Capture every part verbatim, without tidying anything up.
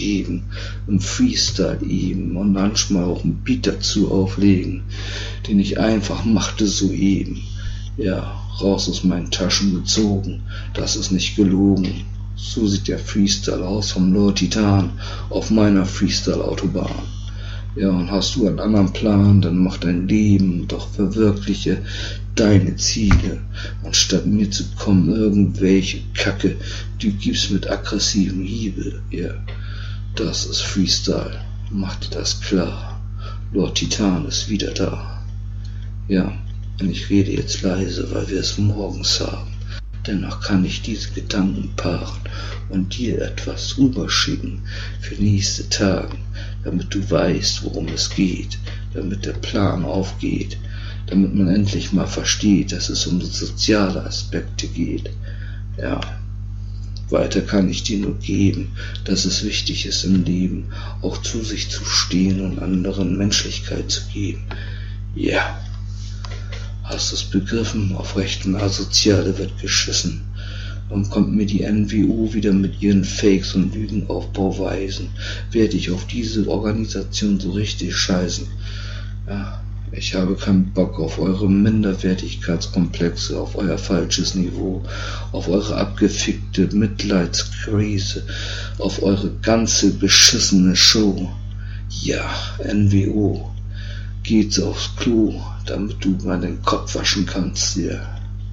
geben, im Freestyle eben und manchmal auch einen Beat dazu auflegen, den ich einfach machte soeben. Ja, raus aus meinen Taschen gezogen, das ist nicht gelogen. So sieht der Freestyle aus vom Lord Titan auf meiner Freestyle-Autobahn. Ja, und hast du einen anderen Plan, dann mach dein Leben, doch verwirkliche deine Ziele, anstatt mir zu kommen, irgendwelche Kacke, du gibst mit aggressiven Hiebe. Ja, das ist Freestyle, mach dir das klar, Lord Titan ist wieder da. Ja, und ich rede jetzt leise, weil wir es morgens haben. Dennoch kann ich diese Gedanken paaren und dir etwas rüberschicken für nächste Tage, damit du weißt, worum es geht, damit der Plan aufgeht, damit man endlich mal versteht, dass es um soziale Aspekte geht. Ja, weiter kann ich dir nur geben, dass es wichtig ist im Leben, auch zu sich zu stehen und anderen Menschlichkeit zu geben. Ja. Hast du's begriffen? Auf rechten Asoziale wird geschissen. Warum kommt mir die N W O wieder mit ihren Fakes und Lügenaufbauweisen? Werde ich auf diese Organisation so richtig scheißen? Ja, ich habe keinen Bock auf eure Minderwertigkeitskomplexe, auf euer falsches Niveau, auf eure abgefickte Mitleidskrise, auf eure ganze beschissene Show. Ja, N W O. Geht's aufs Klo, damit du mal den Kopf waschen kannst, ja.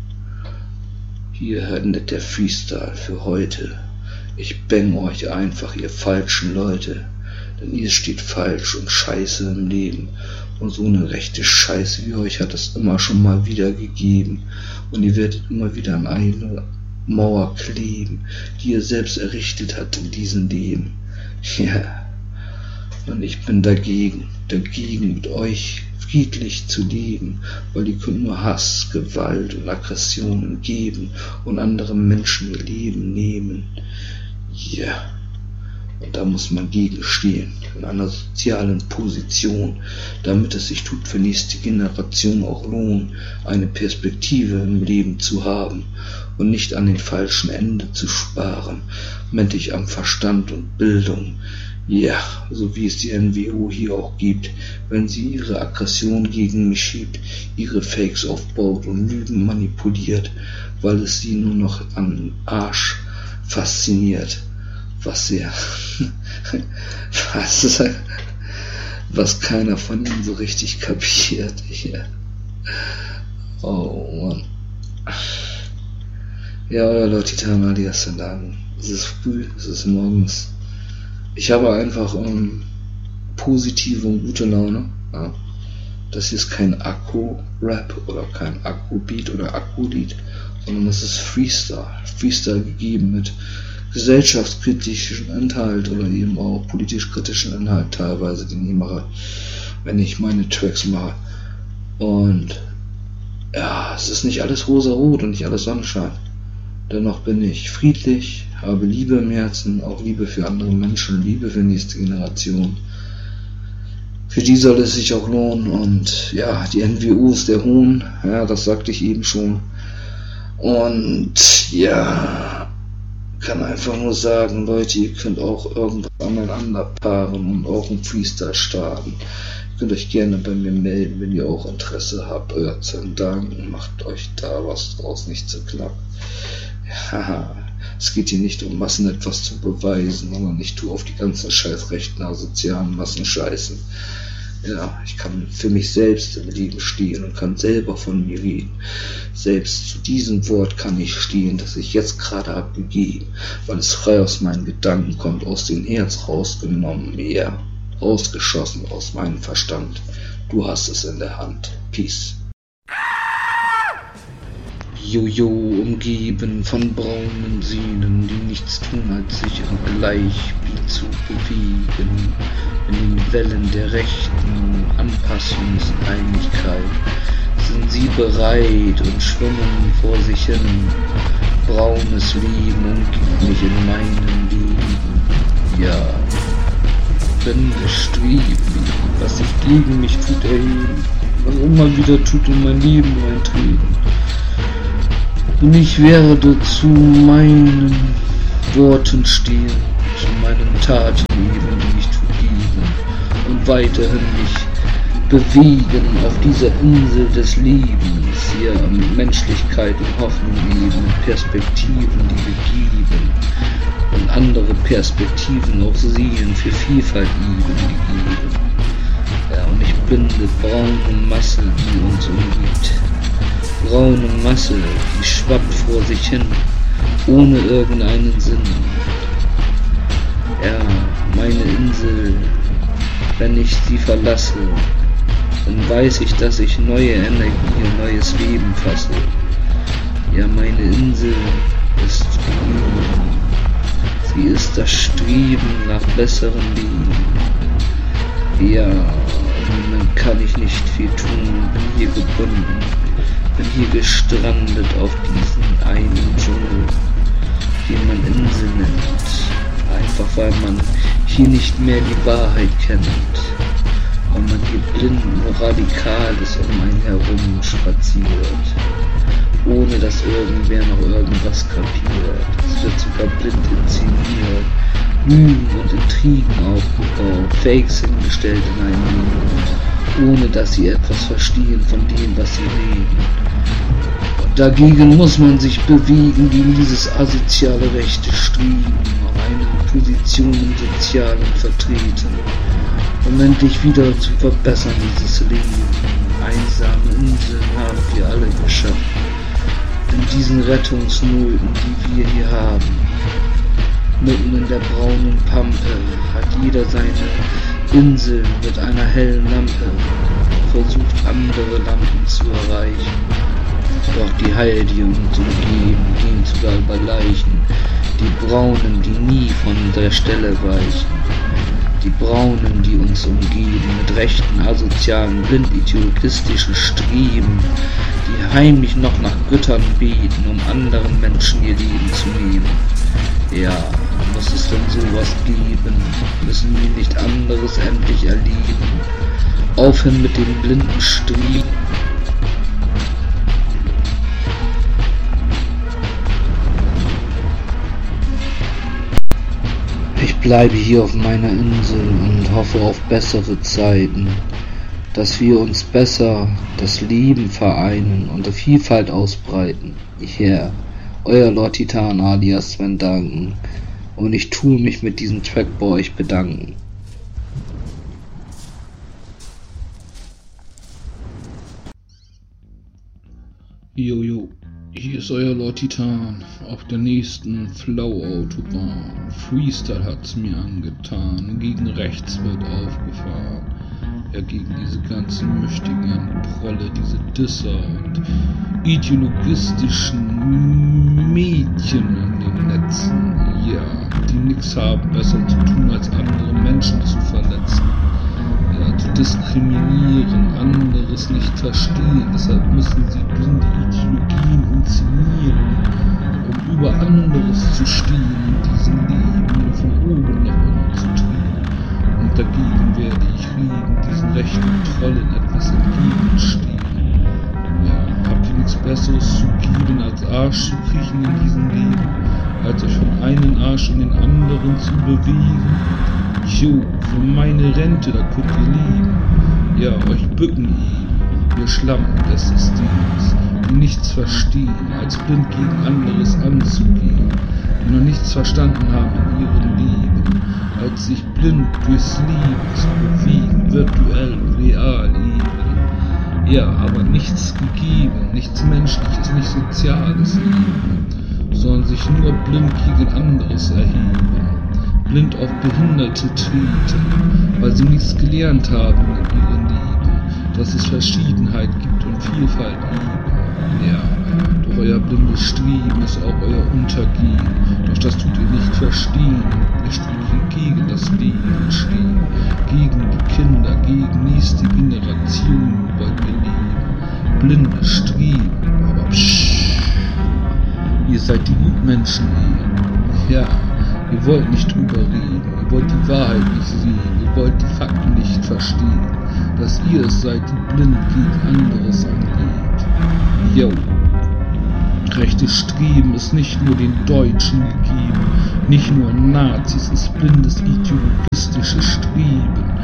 Hier endet der Freestyle für heute. Ich bang euch einfach, ihr falschen Leute, denn ihr steht falsch und scheiße im Leben. Und so eine rechte Scheiße wie euch hat es immer schon mal wieder gegeben. Und ihr werdet immer wieder an eine Mauer kleben, die ihr selbst errichtet habt in diesem Leben. Ja. Und ich bin dagegen, dagegen mit euch friedlich zu leben, weil ihr könnt nur Hass, Gewalt und Aggressionen geben und anderen Menschen ihr Leben nehmen. Ja, und da muss man gegenstehen, in einer sozialen Position, damit es sich tut für nächste Generation auch lohnt, eine Perspektive im Leben zu haben und nicht an den falschen Ende zu sparen, mentig am Verstand und Bildung. Ja, so wie es die N W O hier auch gibt, wenn sie ihre Aggression gegen mich schiebt, ihre Fakes aufbaut und Lügen manipuliert, weil es sie nur noch an den Arsch fasziniert, was sehr, was, was keiner von ihnen so richtig kapiert. Ja. Oh Mann. Ja, euer Lord Titan alias Sandagen. Es ist früh, es ist morgens. Ich habe einfach ähm, positive und gute Laune. Ja. Das hier ist kein Akku-Rap oder kein Akku-Beat oder Akku-Lied, sondern das ist Freestyle. Freestyle gegeben mit gesellschaftskritischen Inhalt oder eben auch politisch-kritischen Inhalt teilweise, den ich mache, wenn ich meine Tracks mache. Und ja, es ist nicht alles rosa-rot und nicht alles Sonnenschein. Dennoch bin ich friedlich, habe Liebe im Herzen, auch Liebe für andere Menschen, Liebe für die nächste Generation. Für die soll es sich auch lohnen und ja, die N W O ist der Hohn, ja, das sagte ich eben schon. Und ja, kann einfach nur sagen, Leute, ihr könnt auch irgendwas aneinander paaren und auch einen Freestyle starten. Ihr könnt euch gerne bei mir melden, wenn ihr auch Interesse habt. Euer Dank, macht euch da was draus, nicht zu knapp. Haha, es geht hier nicht um Massen etwas zu beweisen, sondern ich tue auf die ganzen scheiß rechten asozialen Massen scheißen. Ja, ich kann für mich selbst im Leben stehen und kann selber von mir reden. Selbst zu diesem Wort kann ich stehen, das ich jetzt gerade abgegeben, weil es frei aus meinen Gedanken kommt, aus dem Herz rausgenommen, ja, rausgeschossen aus meinem Verstand. Du hast es in der Hand. Peace. Jojo, umgeben von braunen Seelen, die nichts tun, als sich im Gleichspiel zu bewegen. In den Wellen der rechten Anpassungseinigkeit sind sie bereit und schwimmen vor sich hin. Braunes Leben umgibt mich in meinem Leben. Ja, bin bestrebt, was sich gegen mich tut erheben, was immer wieder tut in mein Leben eintreten. Und ich werde zu meinen Worten stehen, zu meinen Taten weiterhin mich bewegen auf dieser Insel des Lebens, hier Menschlichkeit und Hoffnung leben, Perspektiven, die wir geben und andere Perspektiven auch sehen, für Vielfalt lieben, die geben. Ja, und ich binde braune Masse, die uns umgibt. Braune Masse, die schwappt vor sich hin, ohne irgendeinen Sinn. Ja, meine Insel, wenn ich sie verlasse, dann weiß ich, dass ich neue Energie und neues Leben fasse. Ja, meine Insel ist Leben. Sie ist das Streben nach besseren Leben. Ja, dann kann ich nicht viel tun, bin hier gebunden, bin hier gestrandet auf diesen einen Dschungel, den man Insel nennt. Einfach weil man hier nicht mehr die Wahrheit kennt. Weil man hier blind und radikal ist um einen herum spaziert. Ohne dass irgendwer noch irgendwas kapiert. Es wird sogar blind inszeniert. Lügen und Intrigen aufgebaut. Fakes hingestellt in einem Leben. Ohne dass sie etwas verstehen von dem, was sie reden. Dagegen muss man sich bewegen, gegen dieses asoziale rechte Streben, auf eine Position im Sozialen vertreten, um endlich wieder zu verbessern dieses Leben. Einsame Inseln haben wir alle geschafft, in diesen Rettungsnöten, die wir hier haben. Mitten in der braunen Pampe hat jeder seine Insel mit einer hellen Lampe, versucht andere Lampen zu erreichen. Doch die Heil, die uns umgeben, gehen sogar über Leichen, die Braunen, die nie von der Stelle weichen, die Braunen, die uns umgeben, mit rechten, asozialen, blind-ideologistischen Streben, die heimlich noch nach Göttern beten, um anderen Menschen ihr Leben zu nehmen. Ja, muss es denn sowas geben? Müssen wir nicht anderes endlich erleben? Aufhören mit dem blinden Streben. Ich bleibe hier auf meiner Insel und hoffe auf bessere Zeiten, dass wir uns besser das Leben vereinen und die Vielfalt ausbreiten. Yeah, euer Lord Titan alias Sven Duncan, und ich tue mich mit diesem Track bei euch bedanken. Jojo, hier ist euer Lord Titan auf der nächsten Flow-Autobahn. Freestyle hat's mir angetan, gegen rechts wird aufgefahren. Ja, gegen diese ganzen mächtigen Prolle, diese Disser und ideologistischen Mädchen in den Netzen, ja, die nix haben besser zu tun, als andere Menschen zu verletzen. Ja, zu diskriminieren, anderes nicht verstehen, deshalb müssen sie blinde Ideologien inszenieren, um über anderes zu stehen, in diesem Leben von oben nach unten zu drehen. Und dagegen werde ich reden, diesen rechten Trollen etwas entgegenstehen. Ja, habt ihr nichts Besseres zu geben, als Arsch zu kriechen in diesem Leben, als euch von einem Arsch in den anderen zu bewegen? Jo, für meine Rente, da könnt ihr leben. Ja, euch bücken eben, ihr Schlampen des Systems, die nichts verstehen, als blind gegen anderes anzugehen, die noch nichts verstanden haben in ihrem Leben, als sich blind durchs Leben zu bewegen, virtuell und real eben. Ja, aber nichts gegeben, nichts Menschliches, nicht Soziales leben, sondern sich nur blind gegen anderes erheben. Blind auf Behinderte treten, weil sie nichts gelernt haben in ihrem Leben, dass es Verschiedenheit gibt und Vielfalt lieben. Ja, doch euer blindes Streben ist auch euer Untergehen, doch das tut ihr nicht verstehen. Ihr steht gegen das Leben stehen, gegen die Kinder, gegen nächste Generationen wollt ihr leben. Blinde Streben, aber psch, ihr seid die Gutmenschen hier. Ja. Ihr wollt nicht drüber reden, ihr wollt die Wahrheit nicht sehen, ihr wollt die Fakten nicht verstehen, dass ihr es seid, die blind gegen anderes angeht. Yo, rechtes Streben ist nicht nur den Deutschen gegeben, nicht nur Nazis, ist blindes ideologistisches Streben.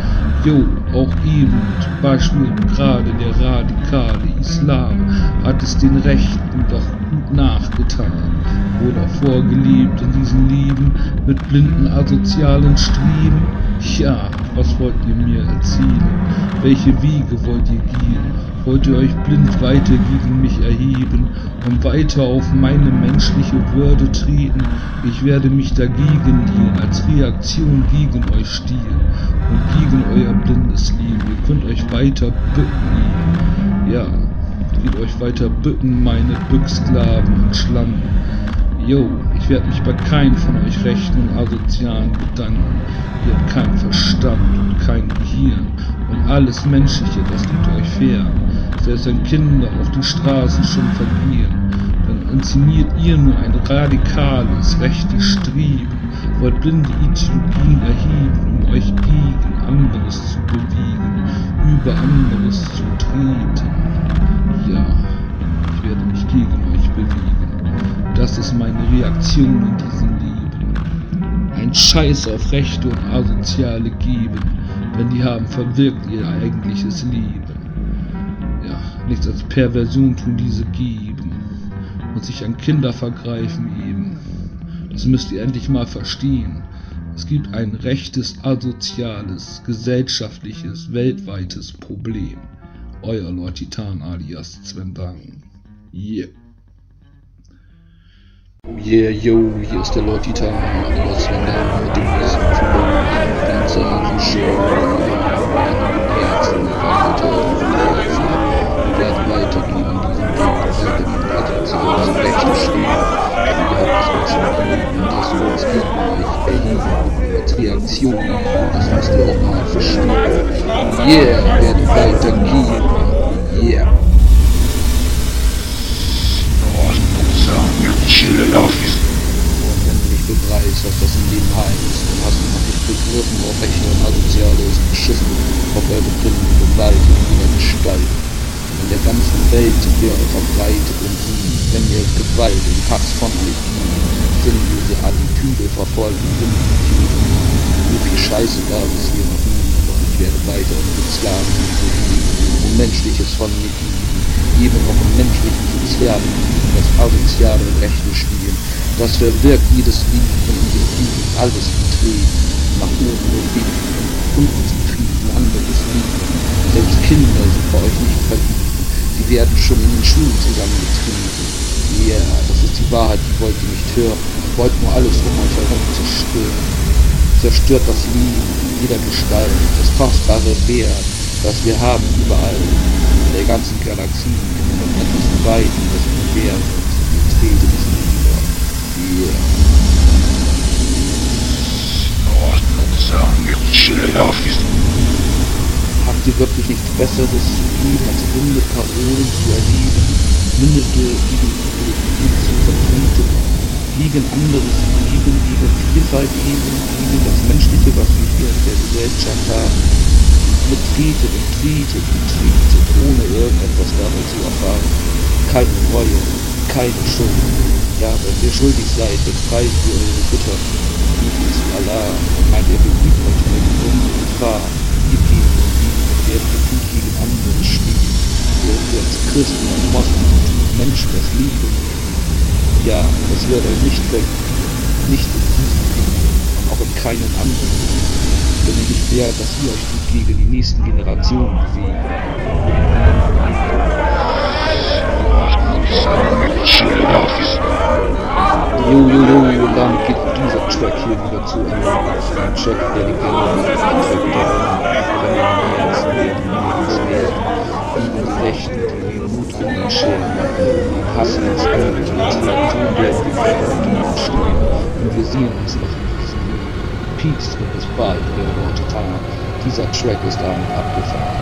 Jo, auch eben, Beispiel gerade der radikale Islam hat es den Rechten doch gut nachgetan, oder vorgelebt in diesen Lieben mit blinden asozialen Strieben. Ja, was wollt ihr mir erzählen? Welche Wege wollt ihr gehen? Wollt ihr euch blind weiter gegen mich erheben und weiter auf meine menschliche Würde treten? Ich werde mich dagegen dienen, als Reaktion gegen euch stehen und gegen euer blindes Leben. Ihr könnt euch weiter bücken, ja, geht euch weiter bücken, meine Bücksklaven und Schlampen. Jo, ich werde mich bei keinem von euch rechten und asozialen Gedanken. Ihr habt keinen Verstand und kein Gehirn und alles Menschliche, das liegt euch fern. Selbst wenn Kinder auf den Straßen schon verlieren, dann inszeniert ihr nur ein radikales, rechtes Streben, wollt blinde Ideologien erheben, um euch gegen anderes zu bewegen, über anderes zu treten. Ja, ich werde mich gegen euch bewegen. Das ist meine Reaktion in diesem Leben. Ein Scheiß auf Rechte und Asoziale geben, denn die haben verwirkt ihr eigentliches Leben. Ja, nichts als Perversion tun diese geben und sich an Kinder vergreifen eben. Das müsst ihr endlich mal verstehen. Es gibt ein rechtes, asoziales, gesellschaftliches, weltweites Problem. Euer Lord Titan alias Sven Dang. Yeah. Yeah, yo, hier ist der Lord Titan, alias Sven Dang mit dem nächsten Flow. Ganz an die Show, in Herzen, weiter auf die Herzen. Wir werden weitergehen in diesem Weg, weiter gegen asoziales Rechte stehen. Ihr habt es uns ergeben, dass wir uns gegen euch erheben, als Reaktion, das müsst ihr auch mal verstehen. Yeah, werden weitergehen, yeah. Und wenn du nicht begreifst, was das im Leben heißt, dann hast du noch nicht begriffen, auf Rechte und Asoziale ist beschissen, auf eure blinden Gewalt in jeder Gestalt. In der ganzen Welt wäre verbreitet und nie, wenn ihr Gewalt und Hass von euch gibt, sinnlose Attitüde verfolgen, so viel Scheiße gab es hier noch nie, doch ich werde weiter mit Sklaven und Menschliches von mir geben, eben auch im menschlichen sozialen Leben, das asoziale und rechte Spielen, das verwirkt jedes Lied und in dem Lied alles betreten, nach oben und weg, unten zufrieden, anderes Lied. Selbst Kinder sind bei euch nicht verliebt, die werden schon in den Schulen zusammengetrieben. Ja, yeah, das ist die Wahrheit, die wollt ihr nicht hören, wollt nur alles um euch herum zerstören. Zerstört das Leben in jeder Gestalt, das kostbare Wert, das wir haben überall, in der ganzen Galaxie, und etwas Weiten des Universums, die Trete des Nieder. Yeah. Habt ihr wirklich nichts Besseres zu geben, als runde Parolen zu erheben, mündete Ideologien zu vertreten, gegen anderes Leben, gegen Vielfalt eben, gegen das Menschliche, was wir hier in der Gesellschaft haben, mit tretet und tretet und tretet, ohne irgendetwas dabei zu erfahren. Keine Reue, keine Schuld. Ja, wenn ihr schuldig seid, befreit ihr eure Götter. Liebe zu Allah und meint, ihr beliebt euch mit unsere Gefahr. Ihr geht und liebt, werden gefühlt gegen andere stehen. Während wir als Christen und Moslems Menschen das Leben. Ja, das wird euch nicht weg, nicht in diesem Leben und auch in keinen anderen. Wenn ihr nicht wärt, dass ihr euch gut gegen die nächsten Generationen bewegt. Jo, jo, jo, und damit geht dieser Track hier wieder zu Ende. Ein Track, der die Gänge macht, ein Track, der wenn ihr die Herzen werden, werden, gegen die Rechten, die den Mut um den Scheren machen, den Hass ins Auge, die Kreaturen werden die Verfolgung stehen. Und wir sehen uns noch in diesem Peace und bis bald, euer Lord Titan. Dieser Track ist damit abgefahren.